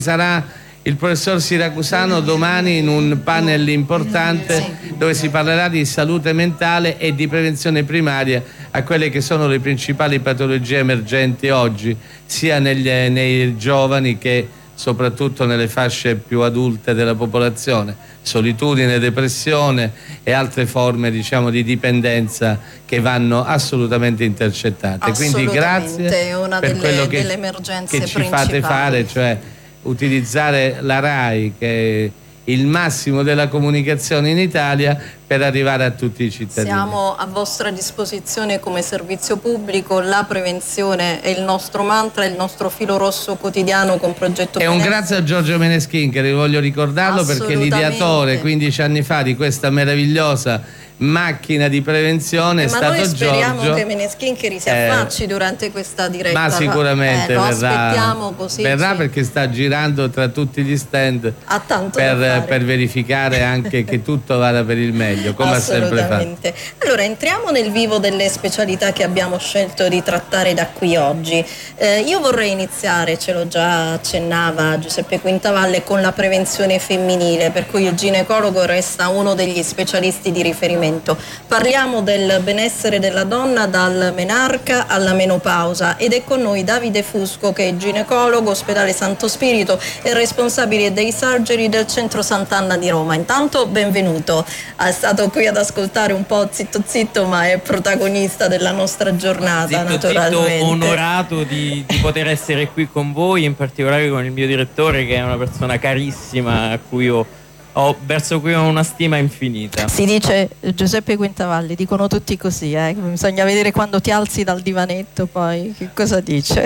Sarà il professor Siracusano domani in un panel importante dove si parlerà di salute mentale e di prevenzione primaria a quelle che sono le principali patologie emergenti oggi, sia nei giovani che soprattutto nelle fasce più adulte della popolazione: solitudine, depressione e altre forme, diciamo, di dipendenza che vanno assolutamente intercettate. Quindi grazie per quello che ci fate fare, cioè utilizzare la RAI, che è il massimo della comunicazione in Italia, per arrivare a tutti i cittadini. Siamo a vostra disposizione come servizio pubblico, la prevenzione è il nostro mantra, il nostro filo rosso quotidiano con Progetto E un grazie a Giorgio Meneschin, che voglio ricordarlo perché è l'ideatore 15 anni fa di questa meravigliosa macchina di prevenzione. È stato Giorgio. Ma noi speriamo che Meneschin si affacci durante questa diretta. Ma sicuramente verrà perché sta girando tra tutti gli stand per verificare anche che tutto vada per il meglio, come ha sempre fatto. Allora, entriamo nel vivo delle specialità che abbiamo scelto di trattare da qui oggi. Io vorrei iniziare, ce lo già accennava Giuseppe Quintavalle, con la prevenzione femminile, per cui il ginecologo resta uno degli specialisti di riferimento. Parliamo del benessere della donna dal menarca alla menopausa, ed è con noi Davide Fusco, che è ginecologo, ospedale Santo Spirito e responsabile dei surgery del centro Sant'Anna di Roma. Intanto benvenuto, è stato qui ad ascoltare un po' zitto, ma è protagonista della nostra giornata. Naturalmente onorato di poter essere qui con voi, in particolare con il mio direttore, che è una persona carissima, a cui verso cui ho una stima infinita. Si dice Giuseppe Quintavalli, dicono tutti così, bisogna vedere quando ti alzi dal divanetto poi che cosa dice.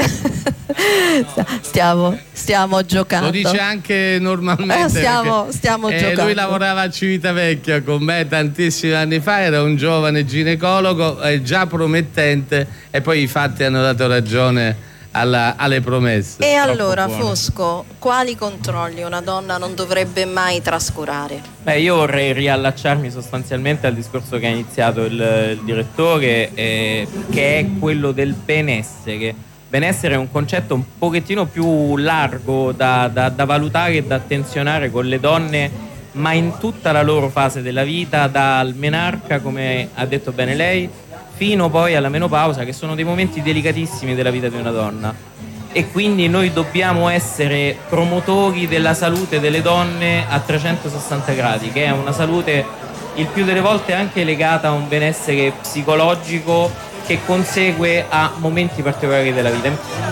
stiamo giocando. Lo dice anche normalmente. Stiamo giocando. Lui lavorava a Civitavecchia con me tantissimi anni fa, era un giovane ginecologo già promettente, e poi i fatti hanno dato ragione alle promesse. E allora, Fosco, quali controlli una donna non dovrebbe mai trascurare? Io vorrei riallacciarmi sostanzialmente al discorso che ha iniziato il direttore, che è quello del benessere. Benessere è un concetto un pochettino più largo da valutare e da attenzionare con le donne, ma in tutta la loro fase della vita, dal menarca, come ha detto bene lei, fino poi alla menopausa, che sono dei momenti delicatissimi della vita di una donna. E quindi noi dobbiamo essere promotori della salute delle donne a 360 gradi, che è una salute il più delle volte anche legata a un benessere psicologico che consegue a momenti particolari della vita.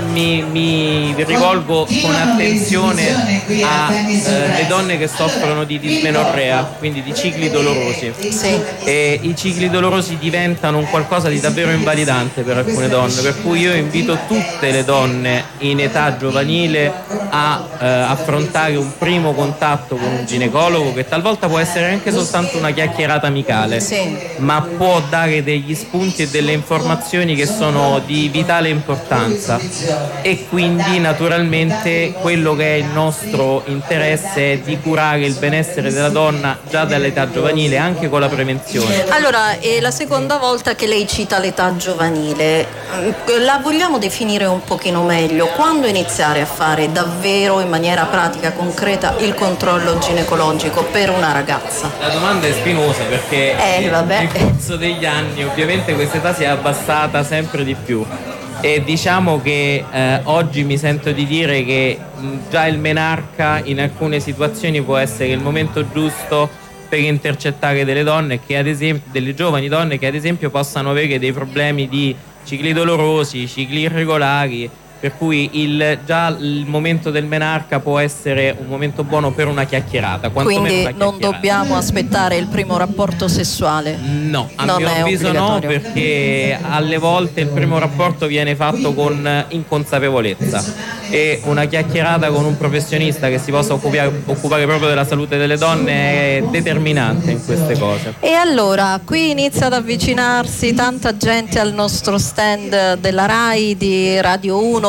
Mi rivolgo con attenzione alle donne che soffrono di dismenorrea, quindi di cicli dolorosi. E i cicli dolorosi diventano un qualcosa di davvero invalidante per alcune donne, per cui io invito tutte le donne in età giovanile a affrontare un primo contatto con un ginecologo, che talvolta può essere anche soltanto una chiacchierata amicale, ma può dare degli spunti e delle informazioni che sono di vitale importanza. E quindi naturalmente quello che è il nostro interesse è di curare il benessere della donna già dall'età giovanile, anche con la prevenzione. Allora, è la seconda volta che lei cita l'età giovanile, la vogliamo definire un pochino meglio? Quando iniziare a fare davvero in maniera pratica, concreta, il controllo ginecologico per una ragazza? La domanda è spinosa, perché nel corso degli anni ovviamente questa età si è abbassata sempre di più, e diciamo che oggi mi sento di dire che già il menarca in alcune situazioni può essere il momento giusto per intercettare delle donne che, ad esempio, delle giovani donne che ad esempio possano avere dei problemi di cicli dolorosi, cicli irregolari, per cui già il momento del menarca può essere un momento buono per una chiacchierata. Quindi non dobbiamo aspettare il primo rapporto sessuale? No, a mio avviso no, perché alle volte il primo rapporto viene fatto con inconsapevolezza, e una chiacchierata con un professionista che si possa occupare proprio della salute delle donne è determinante in queste cose. E allora, qui inizia ad avvicinarsi tanta gente al nostro stand della RAI, di Radio 1,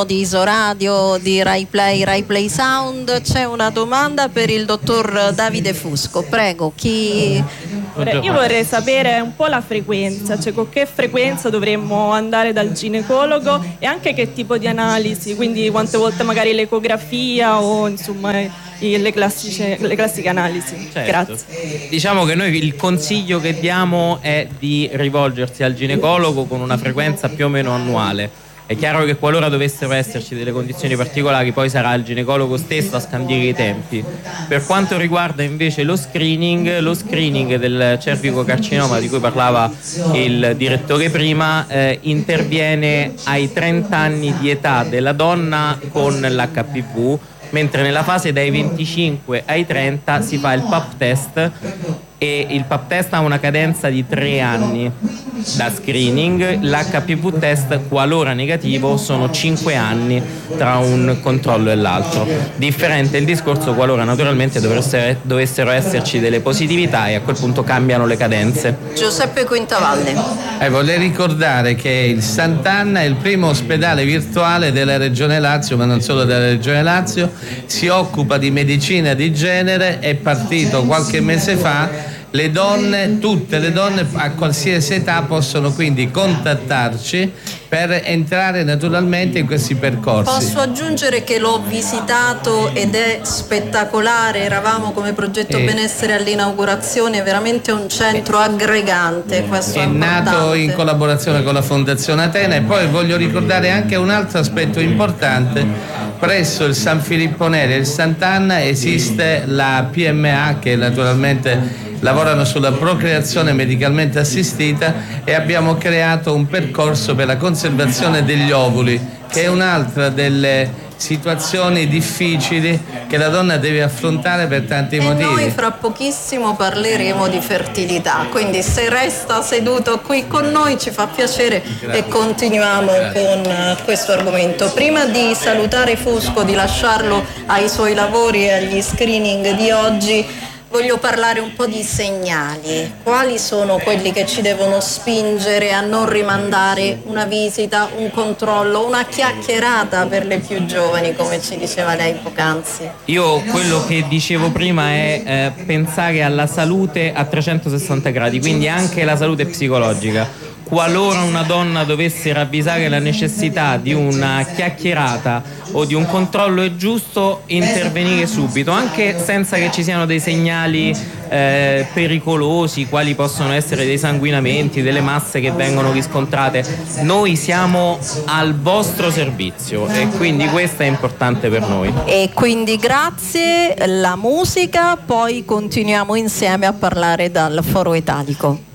di Isoradio, di Rai Play Sound. C'è una domanda per il dottor Davide Fusco. Prego, chi... Io vorrei sapere un po' la frequenza, cioè con che frequenza dovremmo andare dal ginecologo e anche che tipo di analisi, quindi quante volte magari l'ecografia o insomma le classiche analisi. Certo. Grazie. Diciamo che noi il consiglio che diamo è di rivolgersi al ginecologo con una frequenza più o meno annuale. È chiaro che qualora dovessero esserci delle condizioni particolari, poi sarà il ginecologo stesso a scandire i tempi. Per quanto riguarda invece lo screening del cervicocarcinoma di cui parlava il direttore prima, interviene ai 30 anni di età della donna con l'HPV, mentre nella fase dai 25 ai 30 si fa il pap test, e il pap test ha una cadenza di 3 anni da screening. L'HPV test, qualora negativo, sono 5 anni tra un controllo e l'altro. Differente il discorso qualora naturalmente dovessero esserci delle positività, e a quel punto cambiano le cadenze. Giuseppe Quintavalle. Vorrei ricordare che il Sant'Anna è il primo ospedale virtuale della Regione Lazio, ma non solo della Regione Lazio. Si occupa di medicina di genere, è partito qualche mese fa. Le donne, tutte le donne a qualsiasi età possono quindi contattarci per entrare naturalmente in questi percorsi. Posso aggiungere che l'ho visitato ed è spettacolare. Eravamo come progetto benessere all'inaugurazione, veramente un centro aggregante. Questo è nato in collaborazione con la Fondazione Atena. E poi voglio ricordare anche un altro aspetto importante: presso il San Filippo Neri e il Sant'Anna esiste la PMA, che naturalmente lavorano sulla procreazione medicalmente assistita, e abbiamo creato un percorso per la conservazione degli ovuli, che è un'altra delle situazioni difficili che la donna deve affrontare per tanti motivi. Noi fra pochissimo parleremo di fertilità, quindi se resta seduto qui con noi ci fa piacere. Grazie. E continuiamo con questo argomento. Prima di salutare Fusco, di lasciarlo ai suoi lavori e agli screening di oggi, voglio parlare un po' di segnali. Quali sono quelli che ci devono spingere a non rimandare una visita, un controllo, una chiacchierata per le più giovani, come ci diceva lei poc'anzi? Io quello che dicevo prima è pensare alla salute a 360 gradi, quindi anche la salute psicologica. Qualora una donna dovesse ravvisare la necessità di una chiacchierata o di un controllo, è giusto intervenire subito, anche senza che ci siano dei segnali pericolosi, quali possono essere dei sanguinamenti, delle masse che vengono riscontrate. Noi siamo al vostro servizio e quindi questo è importante per noi. E quindi grazie, la musica, poi continuiamo insieme a parlare dal Foro Etalico.